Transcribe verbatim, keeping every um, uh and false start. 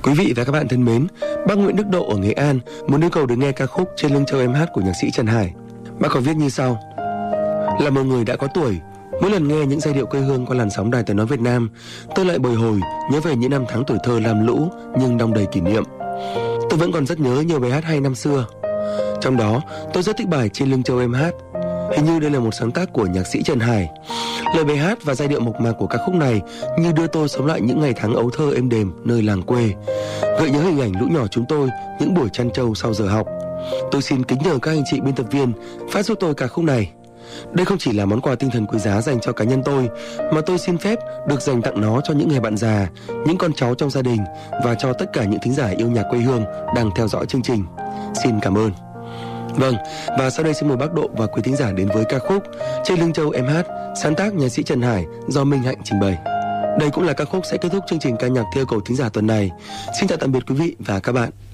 Quý vị và các bạn thân mến, bác Nguyễn Đức Độ ở Nghệ An muốn yêu cầu được nghe ca khúc Trên lưng châu em hát của nhạc sĩ Trần Hải. Bác có viết như sau: Là một người đã có tuổi, mỗi lần nghe những giai điệu quê hương qua làn sóng Đài Tiếng nói Việt Nam, tôi lại bồi hồi nhớ về những năm tháng tuổi thơ lam lũ nhưng đong đầy kỷ niệm. Tôi vẫn còn rất nhớ nhiều bài hát hay năm xưa. Trong đó, tôi rất thích bài Trên lưng châu em hát. Hình như đây là một sáng tác của nhạc sĩ Trần Hải. Lời bài hát và giai điệu mộc mạc của ca khúc này như đưa tôi sống lại những ngày tháng ấu thơ êm đềm nơi làng quê, gợi nhớ hình ảnh lũ nhỏ chúng tôi những buổi chăn trâu sau giờ học. Tôi xin kính nhờ các anh chị biên tập viên phát giúp tôi ca khúc này. Đây không chỉ là món quà tinh thần quý giá dành cho cá nhân tôi, mà tôi xin phép được dành tặng nó cho những người bạn già, những con cháu trong gia đình và cho tất cả những thính giả yêu nhạc quê hương đang theo dõi chương trình. Xin cảm ơn. Vâng, và sau đây xin mời bác Độ và quý thính giả đến với ca khúc Trên lưng châu em hát, sáng tác nhạc sĩ Trần Hải do Minh Hạnh trình bày. Đây cũng là ca khúc sẽ kết thúc chương trình ca nhạc theo cầu thính giả tuần này. Xin chào tạm biệt quý vị và các bạn.